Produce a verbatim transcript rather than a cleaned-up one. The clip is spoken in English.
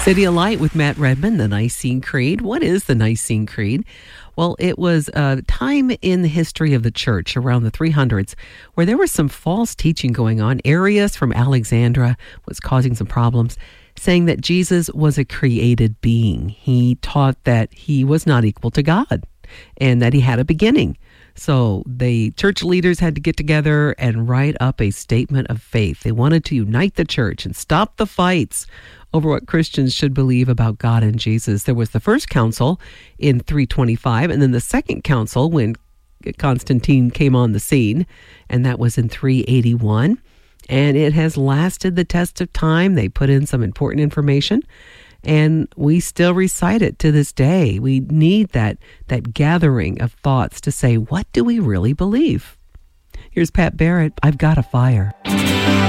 City of Light with Matt Redman, the Nicene Creed. What is the Nicene Creed? Well, it was a time in the history of the church around the three hundreds where there was some false teaching going on. Arius from Alexandria was causing some problems, saying that Jesus was a created being. He taught that he was not equal to God and that he had a beginning. So the church leaders had to get together and write up a statement of faith. They wanted to unite the church and stop the fights over what Christians should believe about God and Jesus. There was the first council in three twenty-five, and then the second council when Constantine came on the scene, and that was in three eighty-one. And it has lasted the test of time. They put in some important information, and we still recite it to this day. We need that, that gathering of thoughts to say, what do we really believe? Here's Pat Barrett, I've Got a Fire.